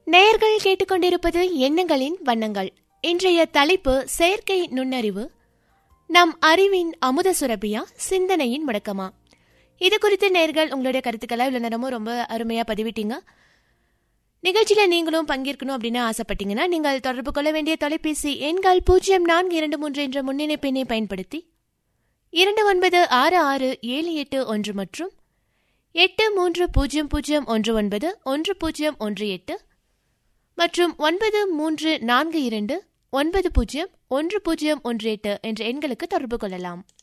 நேயர்கள் கேட்டுக்கொண்டிருப்பது எண்ணங்களின் வண்ணங்கள். இன்றைய தலைப்பு செயற்கை நுண்ணறிவு. நம் அறிவின் அமுத சுரபியா, சிந்தனையின் முடக்கமா? இது குறித்து நேயர்கள் உங்களுடைய கருத்துக்களை இவ்வளவு நேரமும் ரொம்ப அருமையா பதிவிட்டீங்க. நிகழ்ச்சியில நீங்களும் பங்கேற்கணும் அப்படின்னு ஆசைப்பட்டீங்கன்னா நீங்கள் தொடர்பு கொள்ள வேண்டிய தொலைபேசி எண்கள் 0423 என்ற முன்னிணைப்பு எண்ணை பயன்படுத்தி 296678 மற்றும் 8300191018 மற்றும் 9342901018 என்ற எண்களுக்கு தொடர்பு கொள்ளலாம்.